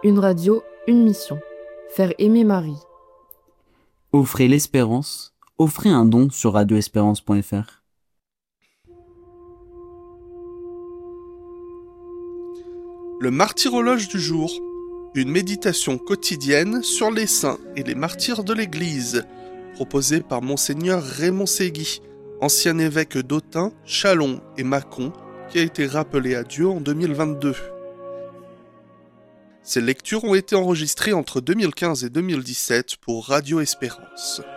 Une radio, une mission. Faire aimer Marie. Offrez l'espérance. Offrez un don sur radioespérance.fr. Le martyrologe du jour. Une méditation quotidienne sur les saints et les martyrs de l'Église, proposée par Monseigneur Raymond Ségui, ancien évêque d'Autun, Châlons et Mâcon, qui a été rappelé à Dieu en 2022. Ces lectures ont été enregistrées entre 2015 et 2017 pour Radio Espérance.